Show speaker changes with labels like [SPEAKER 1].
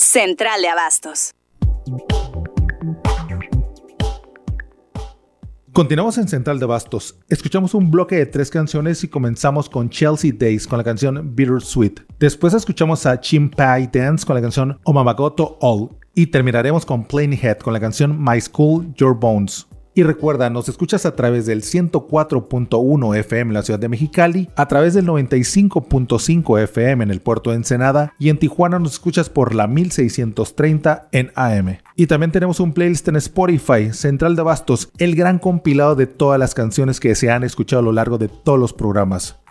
[SPEAKER 1] Central de Abastos.
[SPEAKER 2] Continuamos en Central de Abastos. Escuchamos un bloque de 3 canciones y comenzamos con Chelsea Days con la canción Bittersweet. Después escuchamos a Chimpai Dance con la canción Omamagoto All. Y terminaremos con Plain Head con la canción My School, Your Bones. Y recuerda, nos escuchas a través del 104.1 FM en la ciudad de Mexicali, a través del 95.5 FM en el puerto de Ensenada y en Tijuana nos escuchas por la 1630 en AM. Y también tenemos un playlist en Spotify, Central de Abastos, el gran compilado de todas las canciones que se han escuchado a lo largo de todos los programas.